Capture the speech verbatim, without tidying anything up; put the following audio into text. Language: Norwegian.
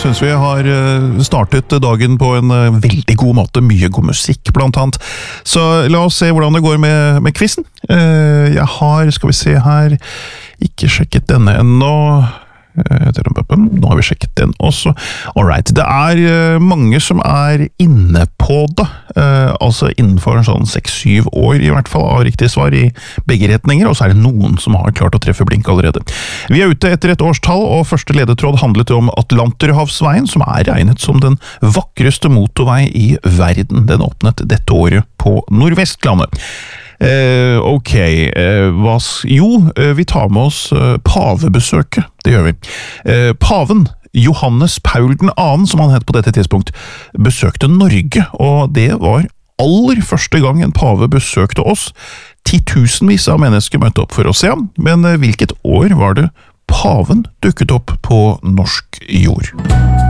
synes vi har startet dagen på en veldig god måte, mye god musikk blant annet. Så la oss se hvordan det går med, med quizen. Jeg har, skal vi se her, ikke sjekket denne ennå. Nå har vi sjekket den også. Alright, det er mange som er inne på det, altså innenfor en sånn seks syv år i hvert fall av riktig svar i begge retninger, og så er det noen som har klart å treffe blink allerede. Vi er ute etter et årstall, og første ledetråd handlet om Atlanterhavsveien, som er regnet som den vakreste motorvei i verden. Den åpnet dette året på Nordvestlandet. Eh, ok, eh, hva, jo, eh, vi tar med oss eh, pavebesøket, det gjør vi. Eh, paven, Johannes Paul den andre, som han het på dette tidspunkt, besøkte Norge, og det var aller første gang en pave besøkte oss. Titusenvis av mennesker møtte opp for å se ham, men eh, hvilket år var det paven dukket opp på norsk jord?